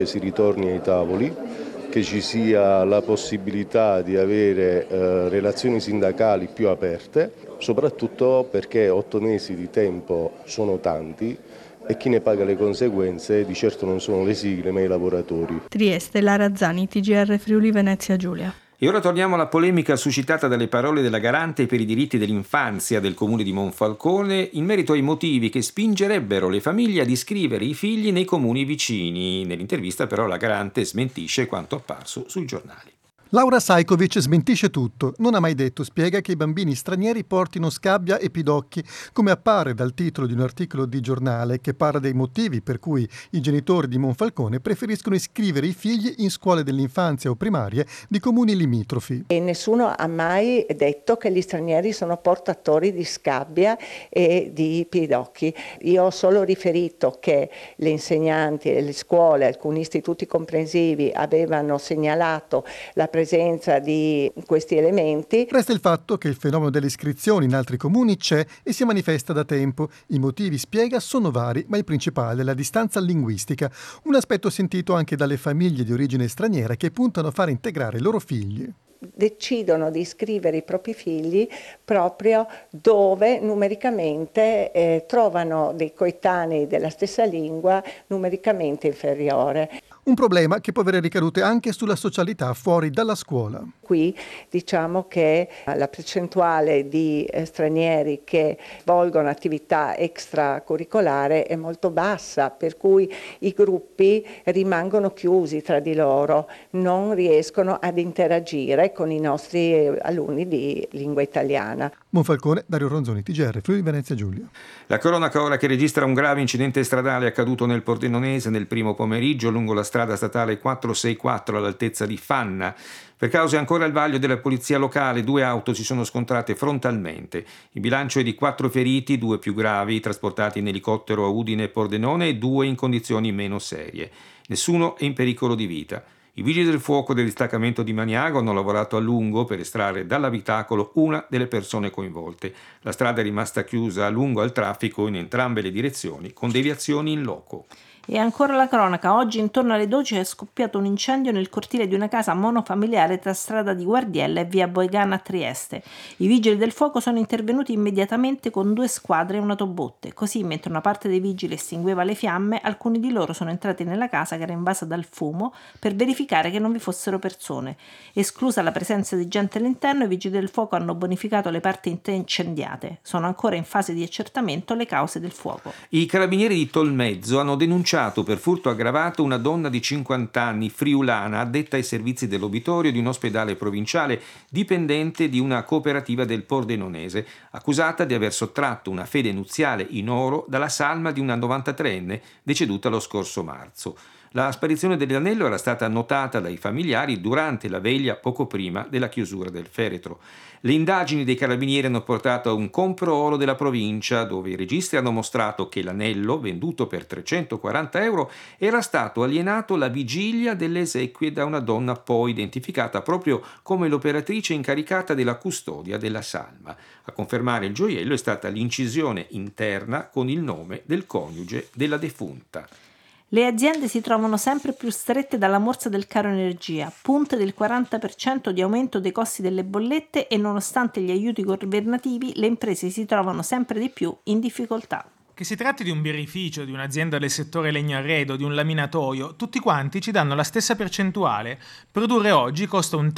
Si ritorni ai tavoli, che ci sia la possibilità di avere relazioni sindacali più aperte, soprattutto perché 8 mesi di tempo sono tanti e chi ne paga le conseguenze di certo non sono le sigle ma i lavoratori. Trieste, Lara Zani, TGR Friuli Venezia Giulia. E ora torniamo alla polemica suscitata dalle parole della garante per i diritti dell'infanzia del comune di Monfalcone in merito ai motivi che spingerebbero le famiglie ad iscrivere i figli nei comuni vicini. Nell'intervista però la garante smentisce quanto apparso sui giornali. Laura Sajkovic smentisce tutto. Non ha mai detto, spiega, che i bambini stranieri portino scabbia e pidocchi, come appare dal titolo di un articolo di giornale che parla dei motivi per cui i genitori di Monfalcone preferiscono iscrivere i figli in scuole dell'infanzia o primarie di comuni limitrofi. E nessuno ha mai detto che gli stranieri sono portatori di scabbia e di pidocchi. Io ho solo riferito che le insegnanti e le scuole, alcuni istituti comprensivi avevano segnalato la presenza di questi elementi. Resta il fatto che il fenomeno delle iscrizioni in altri comuni c'è e si manifesta da tempo. I motivi, spiega, sono vari, ma il principale è la distanza linguistica, un aspetto sentito anche dalle famiglie di origine straniera che puntano a far integrare i loro figli. Decidono di iscrivere i propri figli proprio dove numericamente trovano dei coetanei della stessa lingua numericamente inferiore. Un problema che può avere ricadute anche sulla socialità fuori dalla scuola. Qui diciamo che la percentuale di stranieri che svolgono attività extracurricolare è molto bassa, per cui i gruppi rimangono chiusi tra di loro, non riescono ad interagire con i nostri alunni di lingua italiana. Monfalcone, Dario Ronzoni, TGR Friuli Venezia Giulia. La cronaca ora che registra un grave incidente stradale accaduto nel Pordenonese nel primo pomeriggio lungo la strada statale 464 all'altezza di Fanna. Per cause ancora al vaglio della polizia locale, 2 auto si sono scontrate frontalmente. Il bilancio è di 4 feriti, 2 più gravi, trasportati in elicottero a Udine e Pordenone, e 2 in condizioni meno serie. Nessuno è in pericolo di vita. I vigili del fuoco del distaccamento di Maniago hanno lavorato a lungo per estrarre dall'abitacolo una delle persone coinvolte. La strada è rimasta chiusa a lungo al traffico in entrambe le direzioni, con deviazioni in loco. E ancora la cronaca. Oggi intorno alle 12 è scoppiato un incendio nel cortile di una casa monofamiliare tra strada di Guardiella e via Boegana a Trieste. I vigili del fuoco sono intervenuti immediatamente con 2 squadre e un autobotte. Così, mentre una parte dei vigili estingueva le fiamme, alcuni di loro sono entrati nella casa che era invasa dal fumo per verificare che non vi fossero persone. Esclusa la presenza di gente all'interno, i vigili del fuoco hanno bonificato le parti incendiate. Sono ancora in fase di accertamento le cause del fuoco. I carabinieri di Tolmezzo hanno denunciato per furto aggravato una donna di 50 anni, friulana, addetta ai servizi dell'obitorio di un ospedale provinciale, dipendente di una cooperativa del Pordenonese, accusata di aver sottratto una fede nuziale in oro dalla salma di una 93enne deceduta lo scorso marzo. La sparizione dell'anello era stata notata dai familiari durante la veglia poco prima della chiusura del feretro. Le indagini dei carabinieri hanno portato a un compro oro della provincia, dove i registri hanno mostrato che l'anello, venduto per 340 euro, era stato alienato la vigilia delle esequie da una donna poi identificata proprio come l'operatrice incaricata della custodia della salma. A confermare il gioiello è stata l'incisione interna con il nome del coniuge della defunta. Le aziende si trovano sempre più strette dalla morsa del caro energia, punte del 40% di aumento dei costi delle bollette e nonostante gli aiuti governativi le imprese si trovano sempre di più in difficoltà. Che si tratti di un birrificio, di un'azienda del settore legno arredo, di un laminatoio, tutti quanti ci danno la stessa percentuale. Produrre oggi costa un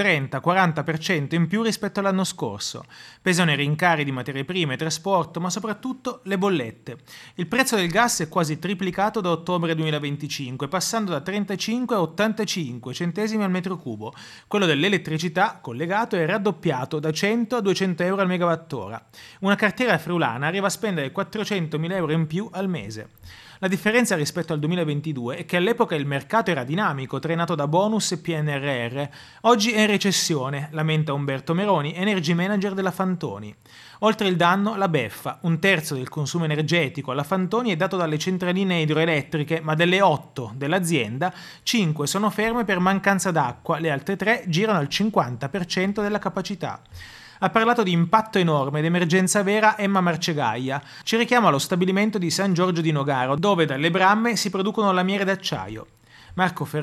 30-40% in più rispetto all'anno scorso. Pesano i rincari di materie prime, trasporto, ma soprattutto le bollette. Il prezzo del gas è quasi triplicato da ottobre 2025, passando da 35 a 85 centesimi al metro cubo. Quello dell'elettricità, collegato, è raddoppiato da 100 a 200 euro al megawattora. Una cartiera friulana arriva a spendere 400.000 euro in più al mese. La differenza rispetto al 2022 è che all'epoca il mercato era dinamico, trainato da bonus e PNRR. Oggi è in recessione, lamenta Umberto Meroni, energy manager della Fantoni. Oltre il danno, la beffa. 1/3 del consumo energetico alla Fantoni è dato dalle centraline idroelettriche, ma delle 8 dell'azienda, 5 sono ferme per mancanza d'acqua, le altre 3 girano al 50% della capacità. Ha parlato di impatto enorme ed emergenza vera Emma Marcegaia. Ci richiama allo stabilimento di San Giorgio di Nogaro, dove dalle bramme si producono lamiere d'acciaio. Marco Ferrari